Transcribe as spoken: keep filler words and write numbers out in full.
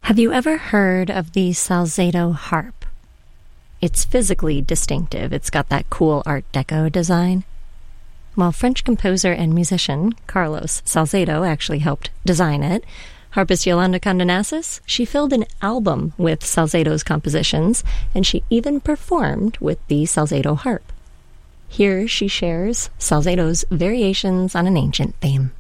Have you ever heard of the Salzedo harp? It's physically distinctive. It's got that cool Art Deco design. While French composer and musician Carlos Salzedo actually helped design it, harpist Yolanda Condenasis, she filled an album with Salzedo's compositions, and she even performed with the Salzedo harp. Here she shares Salzedo's variations on an ancient theme.